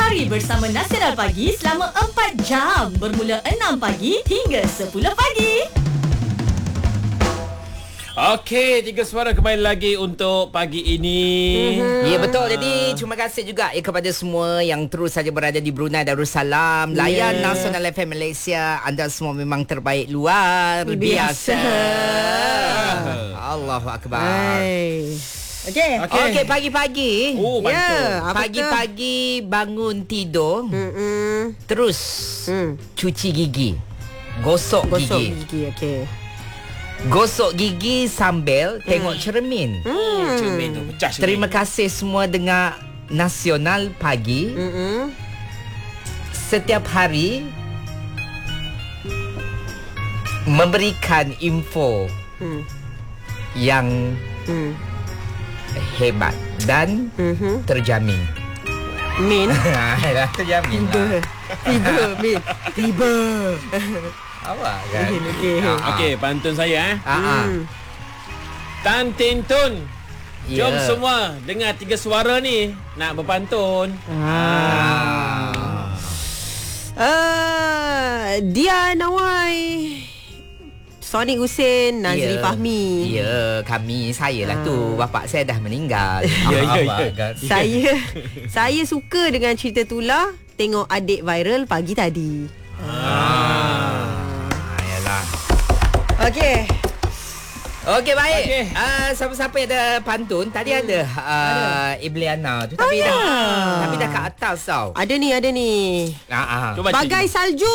Mari bersama Nasional Pagi selama 4 jam bermula 6 pagi hingga 10 pagi. Okey, Tiga Suara kembali lagi untuk pagi ini. Ya, betul. Jadi terima kasih juga kepada semua yang terus saja berada di Brunei Darussalam. Layan Nasional FM Malaysia. Anda semua memang terbaik luar biasa. Allahu Akbar. Okey, pagi-pagi. Oh, Pagi-pagi bangun tidur. Terus cuci gigi. Gosok gigi. Okey. Gosok gigi sambil tengok cermin. Cermin tu pecah cermin. Terima kasih semua dengar Nasional Pagi. Setiap hari memberikan info yang hebat dan terjamin. Min. Terjamin. Tiba. Awak kan. Okey, pantun saya Tan Tin Tun. Jom Ya. semua dengar Tiga Suara ni nak berpantun. Dia Nawai, Sonic Hussein, Nazri Fahmi. Ya, saya lah tu. Bapak saya dah meninggal. Ya. Kan? Saya suka dengan cerita tulah. Tengok adik viral pagi tadi. Yalah. Okey, baik. Okey. Siapa-siapa yang ada pantun tadi ada Ibliana tu tapi dah kat atas tau. Ada ni. Cuba Bagai salju.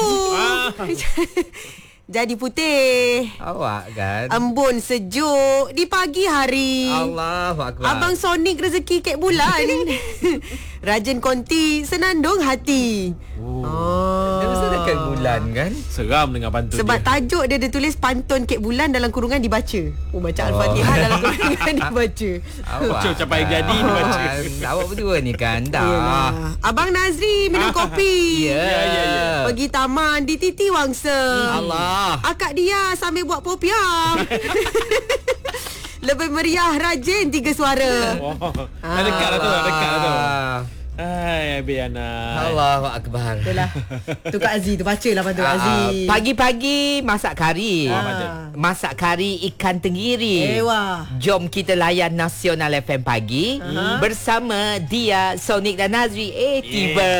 Jadi putih. Awak kan. Embun sejuk di pagi hari. Allahu Akbar. Abang Sonic rezeki kek bulan. Rajin konti senandung hati. Dia mesti dekat bulan kan. Seram dengan pantun Sebab dia. tajuk dia tulis pantun kek bulan dalam kurungan dibaca. Baca Al-Fatihah dalam kurungan dibaca. Awak Macam capai jadi dia baca. Awak berdua ni kan dah. Yelah. Abang Nazri minum kopi. Ya. Pergi taman di Titi Wangsa. Allah. Akak dia sambil buat popiah. Lebih meriah rajin Tiga Suara. Dah dekat lah tu. Hai, Abiana. Allahu Akbar. Itulah. Tu Kak Aziz tu bacalah pantun Kak Aziz. Pagi-pagi masak kari. Masak kari ikan tenggiri. Wah. Jom kita layan Nasional FM Pagi bersama Dia, Sonic dan Nazri. Tiba.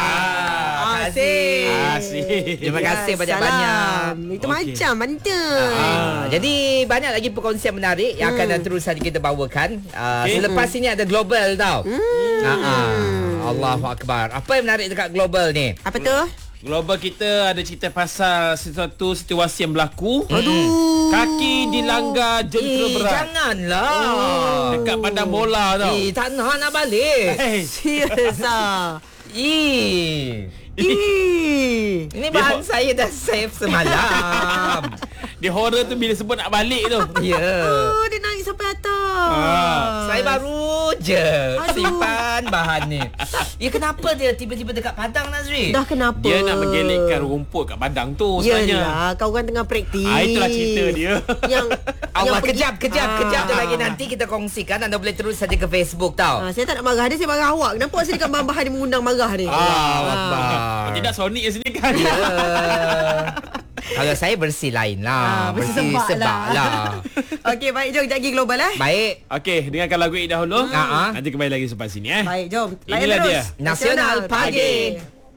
Asyik. Terima kasih banyak-banyak. Itu Okey. macam pantun. Jadi banyak lagi perkongsian menarik yang akan terus saja kita bawakan. Selepas ini ada global tau. Allahu Akbar. Apa yang menarik dekat global ni? Apa tu? Global kita ada cerita pasal sesuatu situasi yang berlaku. Aduh. Kaki dilanggar jentera berat Janganlah. dekat padang bola tau. Tak nak balik. Serius ah. Ini bahan saya dah save semalam. Dia horror tu bila sebut nak balik tu. Ya. Oh, dia naik sampai atas. Saya baru je simpan bahan ni. Ya, kenapa dia tiba-tiba dekat padang, Nazri? Dah kenapa? Dia nak menggelekkan rumput kat padang tu sebenarnya. Yelah, kau kan tengah praktis. Itulah cerita dia. Yang Allah, yang kejap je lagi nanti kita kongsikan. Anda boleh terus saja ke Facebook tau. Saya tak nak marah dia, saya marah awak. Kenapa awak sediakan bahan-bahan yang mengundang marah ni? Tidak Sonic yang sini kan. Kalau saya bersih lain lah. Bersih sebab lah. Okey, baik, jom kita pergi global Baik. Okey, dengarkan lagu ini dahulu. Ha-ha. Nanti kembali lagi selepas sini Baik, jom. Layan Inilah terus. dia. Nasional Pagi.